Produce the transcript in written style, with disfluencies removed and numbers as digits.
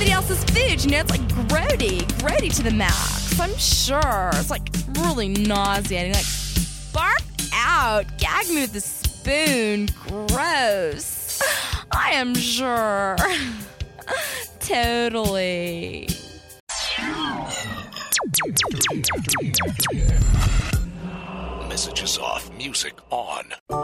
somebody else's food, it's like grody to the max. I'm sure. It's like really nauseating. Like, bark out. Gag me with a spoon. Gross. I am sure. Totally. Messages off, music on.